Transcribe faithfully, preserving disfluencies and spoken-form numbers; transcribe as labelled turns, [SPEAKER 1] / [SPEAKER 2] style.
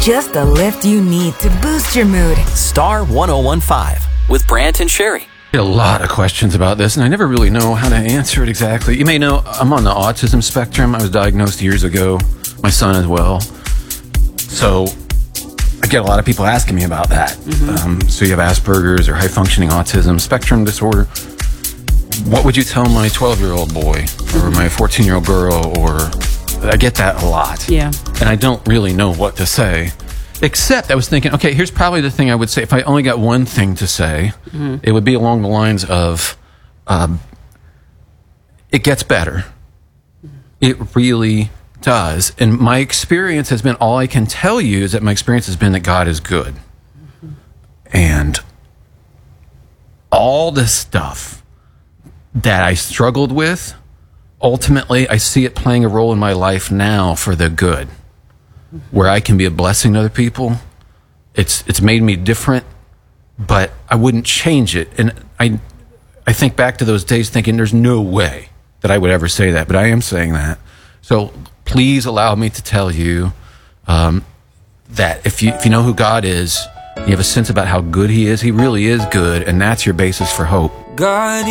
[SPEAKER 1] just the lift you need to boost your mood.
[SPEAKER 2] Star one oh one five with Brant and Sherry.
[SPEAKER 3] I get a lot of questions about this, and I never really know how to answer it exactly. You may know I'm on the autism spectrum. I was diagnosed years ago. My son as well. So I get a lot of people asking me about that. Mm-hmm. Um, so you have Asperger's or high-functioning autism spectrum disorder. What would you tell my twelve-year-old boy or my fourteen-year-old girl? Or I get that a lot.
[SPEAKER 4] Yeah.
[SPEAKER 3] And I don't really know what to say. Except I was thinking, okay, here's probably the thing I would say. If I only got one thing to say, mm-hmm. it would be along the lines of, um, it gets better. It really does. And my experience has been, all I can tell you is that my experience has been that God is good. Mm-hmm. And all this stuff that I struggled with, ultimately, I see it playing a role in my life now for the good. Where I can be a blessing to other people. It's it's made me different, but I wouldn't change it. And I I think back to those days thinking there's no way that I would ever say that, but I am saying that. So please allow me to tell you um, that if you if you know who God is, you have a sense about how good He is, He really is good, and that's your basis for hope.
[SPEAKER 5] God